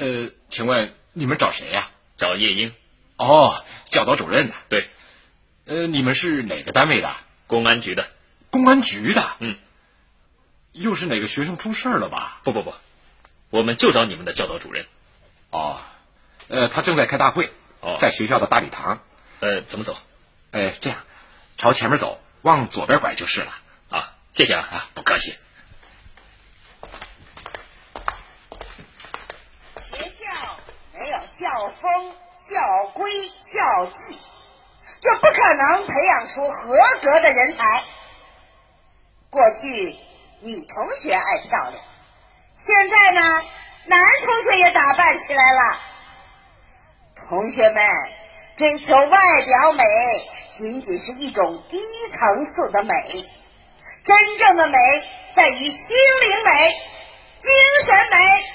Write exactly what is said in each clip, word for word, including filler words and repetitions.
呃，请问你们找谁呀？ 找叶英。 哦，教导主任呢？ 对。 呃，你们是哪个单位的？ 公安局的。 公安局的？ 嗯。 又是哪个学生出事了吧？ 不不不，我们就找你们的教导主任。 哦，呃，他正在开大会。 哦， 在学校的大礼堂。 呃，怎么走？ 呃，这样，朝前面走，往左边拐就是了。 啊，谢谢啊， 啊，不客气。 学校没有校风、校规、校纪，就不可能培养出合格的人才。过去女同学爱漂亮，现在呢，男同学也打扮起来了。同学们追求外表美，仅仅是一种低层次的美，真正的美在于心灵美、精神美。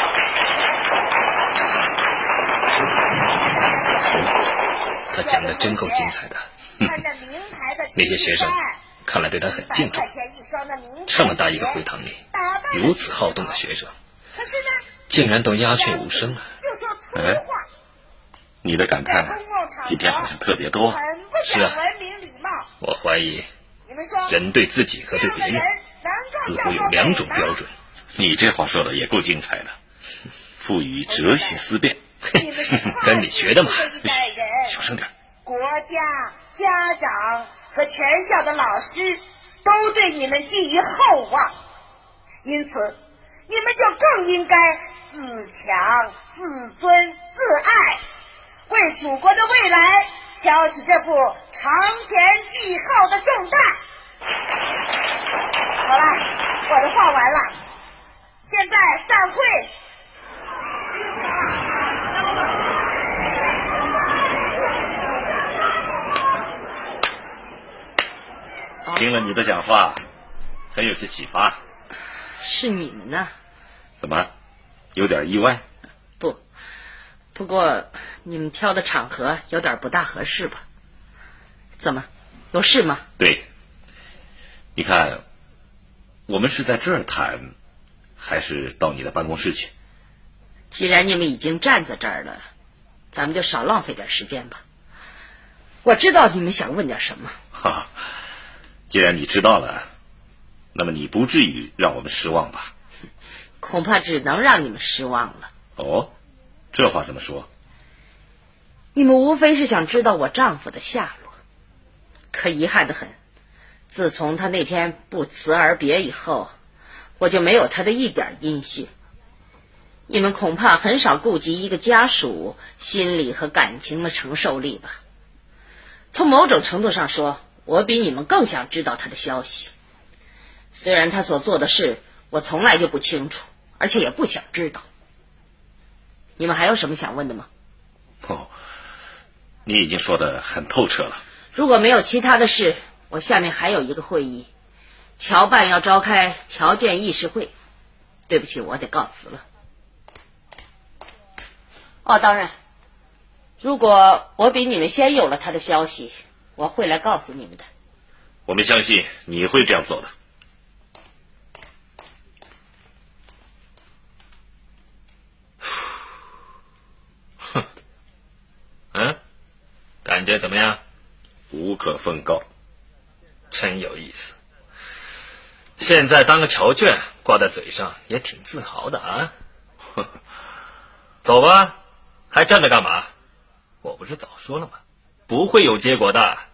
他讲的真够精彩的。那些学生看来对他很敬重。这么大一个会堂里，如此好动的学生，竟然都鸦雀无声了。 哎，你的感叹今天好像特别多。 是啊，我怀疑人对自己和对别人似乎有两种标准。 你这话说的也够精彩的，富于哲学思辨。 跟你学的嘛。 小声点。 国家、家长和全校的老师都对你们寄予厚望，因此你们就更应该自强、自尊、自爱，为祖国的未来挑起这副承前继后的重担。好了，我的话完了，现在散会。 听了你的讲话，很有些启发。 是你们呢？ 怎么，有点意外？ 不，不过你们挑的场合有点不大合适吧？怎么，有事吗？ 对，你看，我们是在这儿谈，还是到你的办公室去？ 既然你们已经站在这儿了，咱们就少浪费点时间吧。我知道你们想问点什么。 哈，既然你知道了，那么你不至于让我们失望吧？ 恐怕只能让你们失望了。 哦，这话怎么说？ 你们无非是想知道我丈夫的下落，可遗憾得很，自从他那天不辞而别以后，我就没有他的一点音讯。你们恐怕很少顾及一个家属心理和感情的承受力吧。从某种程度上说，我比你们更想知道他的消息。虽然他所做的事我从来就不清楚，而且也不想知道。你们还有什么想问的吗？ 哦，你已经说得很透彻了。 如果没有其他的事，我下面还有一个会议，侨办要召开侨建议事会。对不起，我得告辞了。哦，当然，如果我比你们先有了他的消息，我会来告诉你们的。 我们相信你会这样做的。 哼，嗯，感觉怎么样？ 无可奉告。 真有意思。现在当个侨眷挂在嘴上也挺自豪的啊。走吧，还站着干嘛？我不是早说了吗？不会有结果的。